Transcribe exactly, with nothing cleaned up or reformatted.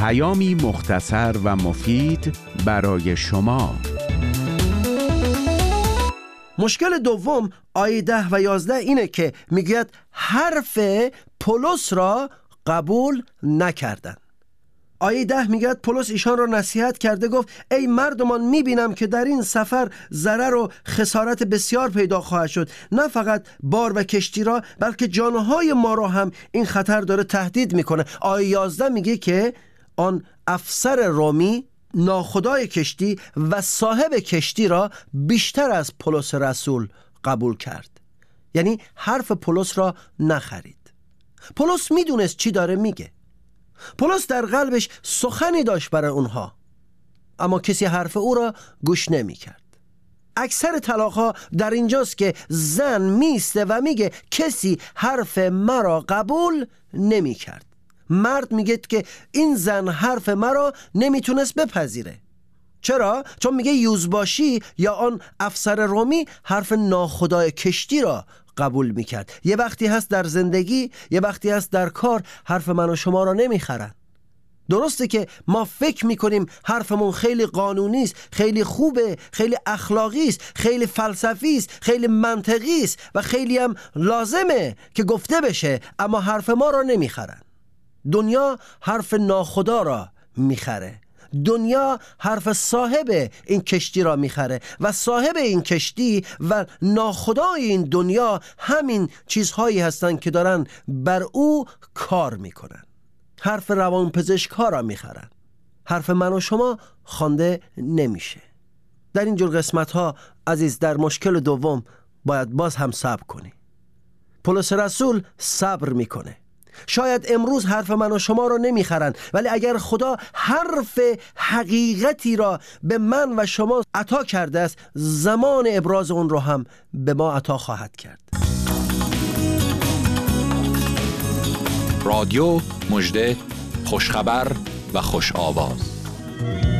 پیامی مختصر و مفید برای شما. مشکل دوم آیه ده و یازده اینه که میگوید حرف پولس را قبول نکردن. آیه ده میگوید پولس ایشان را نصیحت کرده، گفت ای مردمان، میبینم که در این سفر ضرر و خسارت بسیار پیدا خواهد شد، نه فقط بار و کشتی را بلکه جانهای ما را هم این خطر داره تهدید میکنه. آیه یازده میگه که آن افسر رومی ناخدای کشتی و صاحب کشتی را بیشتر از پولس رسول قبول کرد، یعنی حرف پولس را نخرید. پولس میدونست چی داره میگه. پولس در قلبش سخنی داشت برای اونها، اما کسی حرف او را گوش نمی کرد. اکثر طلاق‌ها در اینجاست که زن میسته و میگه کسی حرف مرا قبول نمی کرد. مرد میگه که این زن حرف مرا نمیتونست بپذیره. چرا؟ چون میگه یوزباشی یا آن افسر رومی حرف ناخدای کشتی را قبول میکرد. یه وقتی هست در زندگی، یه وقتی هست در کار، حرف من و شما را نمیخرن. درسته که ما فکر میکنیم حرفمون خیلی قانونی است، خیلی خوبه، خیلی اخلاقی است، خیلی فلسفی است، خیلی منطقی است و خیلی هم لازمه که گفته بشه، اما حرف ما را نمیخرن. دنیا حرف ناخدا را میخره. دنیا حرف صاحب این کشتی را میخره و صاحب این کشتی و ناخدای این دنیا همین چیزهایی هستند که دارن بر او کار میکنن. حرف روانپزشک‌ها را میخرن. حرف من و شما خوانده نمیشه. در این جور قسمت‌ها عزیز، در مشکل دوم باید باز هم صبر کنی. پولس رسول صبر میکنه. شاید امروز حرف من و شما را نمیخرن، ولی اگر خدا حرف حقیقتی را به من و شما عطا کرده است، زمان ابراز اون رو هم به ما عطا خواهد کرد. رادیو مژده، خوشخبر و خوش آواز.